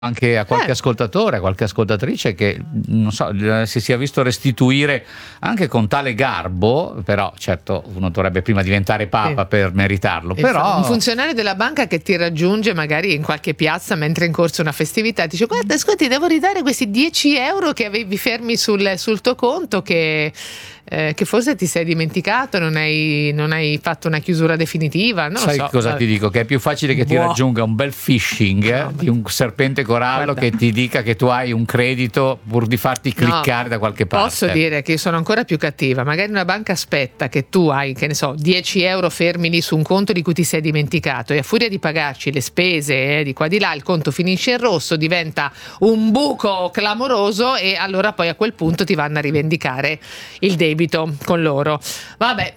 anche a qualche ascoltatore, a qualche ascoltatrice che non so, si sia visto restituire anche con tale garbo, però certo uno dovrebbe prima diventare papa per meritarlo. Però un funzionario della banca che ti raggiunge magari in qualche piazza mentre è in corso una festività, ti dice: guarda, ascolti, devo ridare questi 10 euro che avevi fermi sul tuo conto, che forse ti sei dimenticato, non hai fatto una chiusura definitiva. Non sai lo so. Cosa ti dico? Che è più facile che ti raggiunga un bel phishing di un serpente corallo che ti dica che tu hai un credito pur di farti cliccare da qualche parte. Posso dire che io sono ancora più cattiva. Magari una banca aspetta che tu hai, che ne so, 10 euro fermi lì su un conto di cui ti sei dimenticato, e a furia di pagarci le spese di qua di là il conto finisce in rosso, diventa un buco clamoroso, e allora poi a quel punto ti vanno a rivendicare il debito con loro. Vabbè,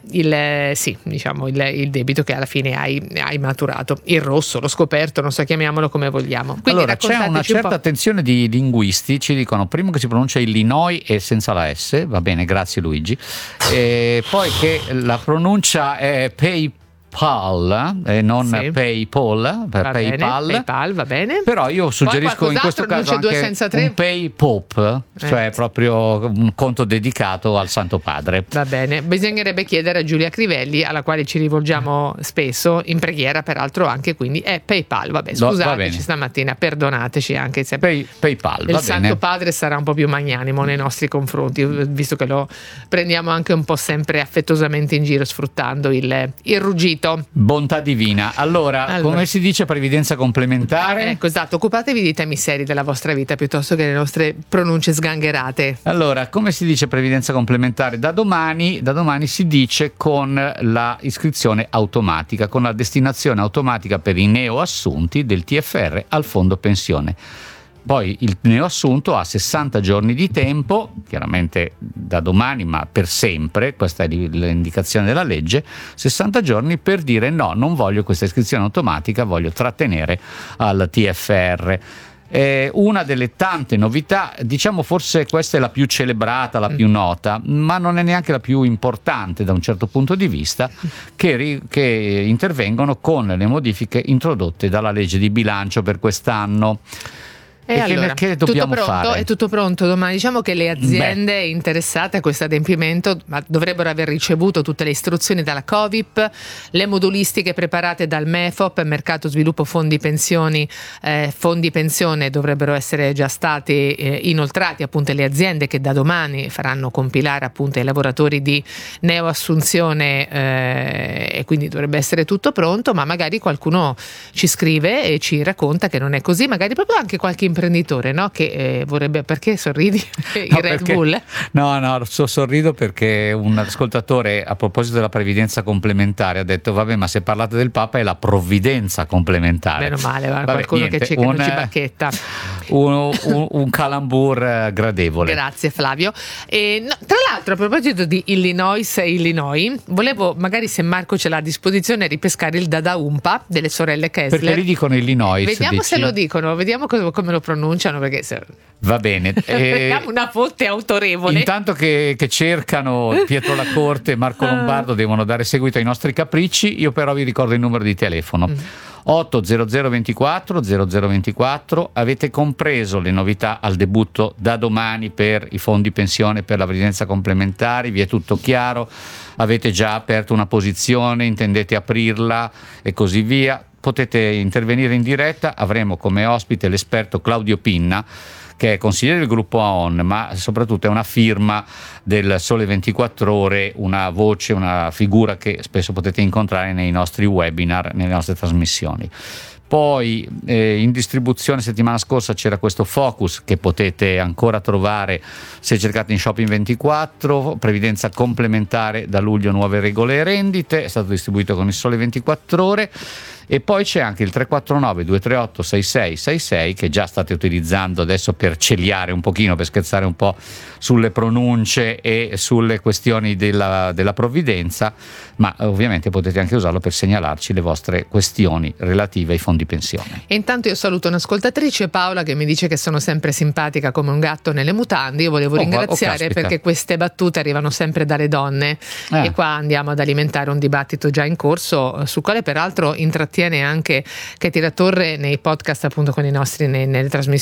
il debito che alla fine hai maturato, il rosso, lo scoperto, non so, chiamiamolo come vogliamo. Quindi allora c'è una certa attenzione di linguisti, ci dicono primo che si pronuncia Illinois e senza la S, va bene, grazie Luigi, e poi che la pronuncia è PayPal e non PayPal, per PayPal va bene. Però io suggerisco in questo caso anche un PayPop, cioè proprio un conto dedicato al Santo Padre. Va bene, bisognerebbe chiedere a Giulia Crivelli, alla quale ci rivolgiamo spesso in preghiera, peraltro anche, quindi è PayPal. Vabbè, scusateci stamattina, perdonateci anche se PayPal. Il Santo Padre sarà un po' più magnanimo nei nostri confronti, visto che lo prendiamo anche un po' sempre affettuosamente in giro, sfruttando il ruggito. Bontà divina. Allora, come si dice previdenza complementare? Ecco, esatto, occupatevi di temi seri della vostra vita piuttosto che delle nostre pronunce sgangherate. Allora, come si dice previdenza complementare? Da domani si dice con la iscrizione automatica, con la destinazione automatica per i neoassunti del TFR al fondo pensione. Poi il neoassunto ha 60 giorni di tempo, chiaramente da domani, ma per sempre, questa è l'indicazione della legge, 60 giorni per dire no, non voglio questa iscrizione automatica, voglio trattenere al TFR. Una delle tante novità, diciamo forse questa è la più celebrata, la più nota, ma non è neanche la più importante da un certo punto di vista, che intervengono con le modifiche introdotte dalla legge di bilancio per quest'anno. E allora, che dobbiamo fare? È tutto pronto domani. Diciamo che le aziende interessate a questo adempimento dovrebbero aver ricevuto tutte le istruzioni dalla Covip, le modulistiche preparate dal MEFOP, Mercato Sviluppo Fondi Pensione, dovrebbero essere già stati inoltrati appunto alle aziende che da domani faranno compilare appunto ai lavoratori di neoassunzione, e quindi dovrebbe essere tutto pronto, ma magari qualcuno ci scrive e ci racconta che non è così, magari proprio anche qualche imprenditore, no? Che vorrebbe. Perché sorridi? Bull? No, sorrido perché un ascoltatore a proposito della previdenza complementare ha detto vabbè, ma se parlate del Papa è la provvidenza complementare. Meno male, qualcuno che non ci bacchetta. Un calambur gradevole. Grazie Flavio. Tra l'altro, a proposito di Illinois, volevo magari, se Marco ce l'ha a disposizione, ripescare il Dada Umpa delle sorelle Kessler. Perché li dicono Illinois? Vediamo se lo dicono, vediamo come lo pronunciano, perché va bene. Vediamo una fonte autorevole. Intanto che cercano Pietro Lacorte e Marco Lombardo devono dare seguito ai nostri capricci, io però vi ricordo il numero di telefono. 80024 0024. Avete compreso le novità al debutto da domani per i fondi pensione, per la previdenza complementare? Vi è tutto chiaro? Avete già aperto una posizione? Intendete aprirla? E così via. Potete intervenire in diretta. Avremo come ospite l'esperto Claudio Pinna, che è consigliere del gruppo AON, ma soprattutto è una firma del Sole 24 Ore, una voce, una figura che spesso potete incontrare nei nostri webinar, nelle nostre trasmissioni. Poi in distribuzione settimana scorsa c'era questo Focus che potete ancora trovare se cercate in Shopping 24, previdenza complementare da luglio, nuove regole e rendite, è stato distribuito con il Sole 24 Ore. E poi c'è anche il 349 238 6666 che già state utilizzando adesso per celiare un pochino, per scherzare un po' sulle pronunce e sulle questioni della provvidenza, ma ovviamente potete anche usarlo per segnalarci le vostre questioni relative ai fondi pensione. E intanto io saluto un'ascoltatrice, Paola, che mi dice che sono sempre simpatica come un gatto nelle mutande. Io volevo ringraziare perché queste battute arrivano sempre dalle donne, e qua andiamo ad alimentare un dibattito già in corso, sul quale peraltro intrattiamo Mattia Neanche, Katie La Torre nei podcast appunto con i nostri nelle trasmissioni